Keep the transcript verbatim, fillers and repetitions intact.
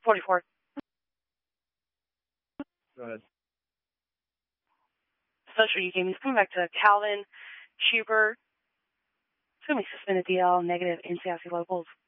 forty-four. Go ahead. Social U K means coming back to Calvin Schubert. It's going to be suspended D L, negative N C I C locals.